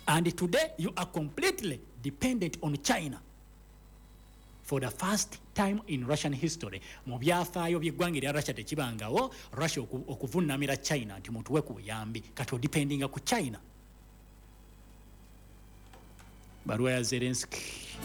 And today you are completely dependent on China. For the first time in Russian history, mu byafaayo by'eggwanga erya Russia tekibangawo Russia okuvunnamira China nti mutuwe ku buyambi kati odependinga ku China. Baruwa ya Zelensky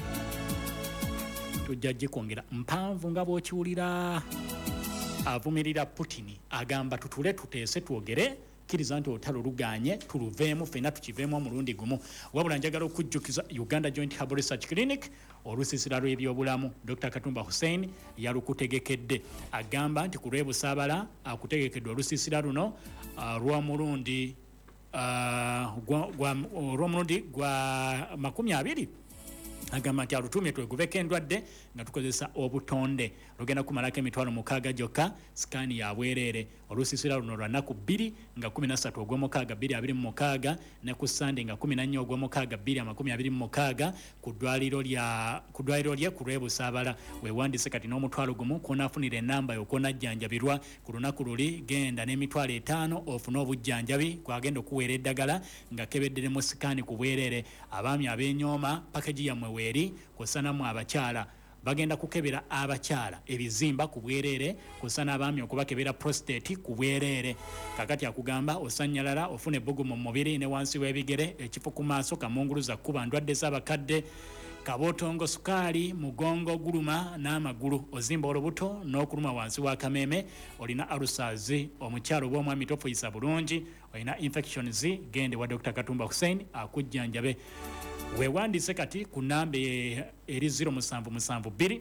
tujja gikwongera mpanvu nga bw'okiwulira. Avumirira Putin agamba tutule tuteese twogere kiriza nti olutalo luganye tuluveemu ffenna tukiveemu omulundi gumu. Wabula njagala okujjukiza Uganda Joint Herbal Research Clinic olusiisira lw'ebyobulamu Dr. Katumba Hussein yalukutegekedde. Agamba nti ku lw'ebusaabala akutegekedde olusiisira luno lw'omulundi gwa 20. Agamba nti alutumye tweguveko endwadde nga tukozesa obutonde lugenda kumalako emitwalo 6 gyokka. Sikaani ya bwereere olusiisira luno lwa nnaku 2 nga 13 ogw'omukaaga 2026 ne ku Sande nga 14 ogw'omukaaga 2026 ku ddwaliro lye ku lw'ebusaabala. Weewandise kati n'omutwalo gumu kw'onaafunira ennamba y'okw'onajjanjabirwa ku lunaku luli. Genda n'emitwalo 5 ofune obujjanjabi kwagenda okuweera eddagala nga kebedderemu sikaani ku bwereere. Abaami ab'enyooma pakeji yammwe weeri kusanamu abakyala bagenda kukebera abakyala ebizimba ku bwereere kusana abaami okubakebera prostate ku bwereere. Kakati akugamba osanyalala ofune ebbugumu mu mubiri ne wansi w'ebigere ekifo ku maaso kamunguluza kuba ndwadde z'abakadde kabotongo sukaali mugongo guluma n'amagulu ozimba olubuto n'okuluma wansi wa kameeme olina ulcers omukyalo bw'omwami tofuyisa bulungi olina infections gende wa Dr. Katumba Hussein akujjanjabe. Weewandise kati ku namba eri 0772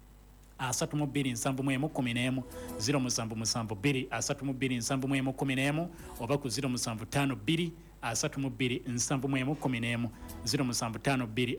3271 0772 3271 oba ku 0752 3271 0752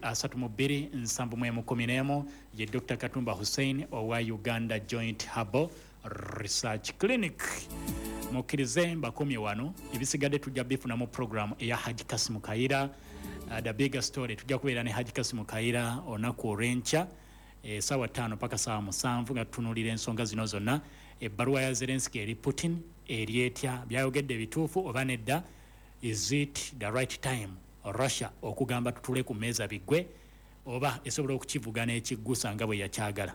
3271 ye Dr. Katumba Hussein owa Uganda Joint Herbal Research Clinic. Mukkirize mbakomye wano ebisigadde tujja bifuna mu program eya Haji Kasimu Kaira. The bigger story tujja kubeera ne Haji Kasimu Kaira onaku olw'enkya sawa 5 paka sawa 7 nga tutunulira ensonga zino zonna. Ebbaluwa ya Zelensky eri Putin eri etya byayogedde bituufu oba nedda? Is it the right time Russia okugamba tutule ku mmeeza biggwe oba esobola okukivuga n'ekiggusa nga bwe yakyagala?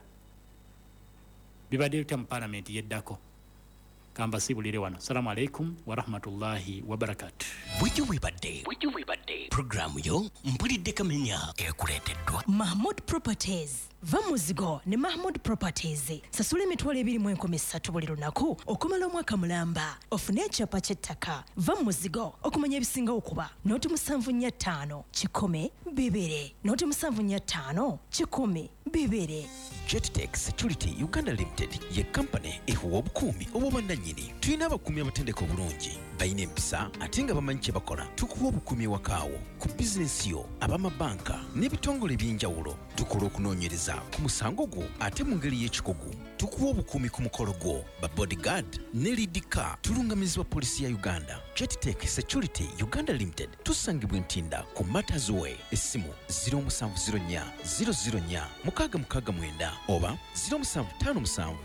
Bibadde bitya mu parliament yeddako? Kamba sibulire wano. Assalamu alaikum wa rahmatullahi wa barakatuh. Buju wibadde programu yo mpulidde kamenya ekuleeteddwa Mahmood Properties. Va muzigo ne Mahmood Properties. Sasula emitwalo 23 buli lunaku okumala omwaka mulamba. Ofune ekyapa ky'ettaka. Va muzigo okumanya ebisinga okuba. Noti 745 kikome bibere. Noti 745 kikome bibere. JetTech Security Uganda Limited ye company ehuwa obukuumi obw'obwannannyini. Tulina abakuumi abatendeka obulungi balina empisa ate nga bamanyi kye bakola. Tukuwa obukuumi wakaawo ku bizinensi yo ab'amabanka n'ebitongole eby'enjawulo. Tukola okunoonyereza ku musango gwo ate mu ngeri y'ekikugu. Tukuwa obukuumi ku mukolo gwo ba bodyguard ne lidika tulungamizibwa polisi ya Uganda. JetTech Security Uganda Limited tusangibwa Ntinda ku Matters Way. Essimu 0704 004 669 oba 0757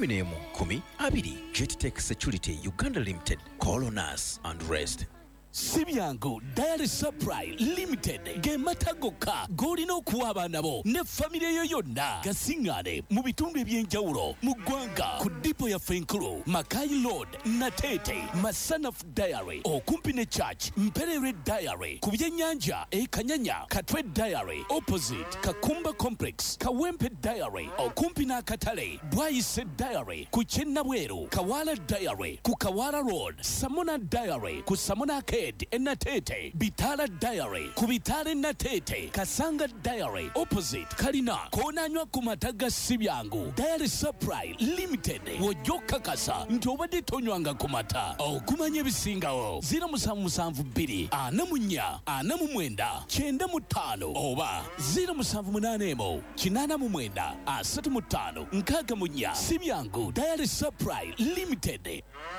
11 JetTech Security Uganda Limited. Call on us and rest. Sibyango Diary Supply Limited gematagoka golina okuwa abaana bo ne family yo yonna gasingane mu bitundu ebyenjawulo mu ggwanga ku dipo ya Fenkulu Makai Road Natete Masanaf Diary okumpi ne Church Mperere Diary ku byennyanja Kanyanya Katwe Diary opposite Kakumba Complex Kawempe Diary okumpi n'akatale Bwayise Diary ku Kyennabweru Kawala Diary ku Kawala Road Samona Diary ku Samona Natete Bitala Diary ku Bitale Natete Kasanga Diary opposite Kalina konanywa ku mataga Sibyangu Diary Supply Limited wojoka kasa nti obadde tonywanga ku mata okumanya ebisingawo 0772 44 49 95 oba 0781 89 35 64 Sibyangu Diary Supply Limited.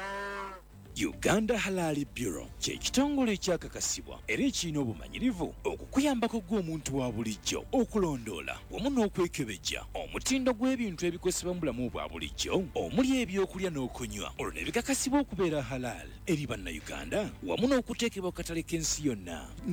Uganda Halali Bureau ky'ekitongole ekyakakasibwa era ekirina obumanyirivu okukuyambako gw'omuntu wa bulijjo okulondoola wamu n'okwekebejja omutindo gw'ebintu ebikozesebwa mu bulamu bwa bulijjo omuli ebyokulya n'okunywa olwo ne bikakasibwa okubeera halal eri bannayuganda wamu n'okuteekebwa ku katale k'ensi yonna.